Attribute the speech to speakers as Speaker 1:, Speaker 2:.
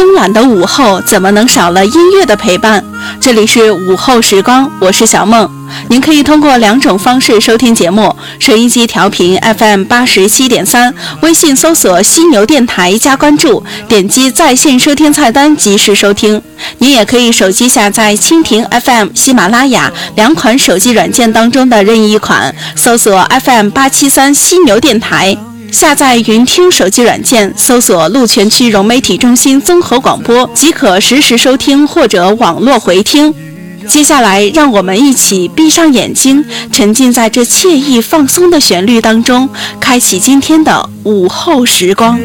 Speaker 1: 慵懒的午后怎么能少了音乐的陪伴？这里是午后时光，我是小梦。您可以通过2种方式收听节目：收音机调频 FM 87.3，微信搜索犀牛电台加关注，点击在线收听菜单及时收听。您也可以手机下载蜻蜓 FM、喜马拉雅2款手机软件当中的任意一款，搜索 FM 873犀牛电台。下载云听手机软件，搜索鹿泉区融媒体中心综合广播，即可实时收听或者网络回听。接下来让我们一起闭上眼睛，沉浸在这惬意放松的旋律当中，开启今天的午后时光。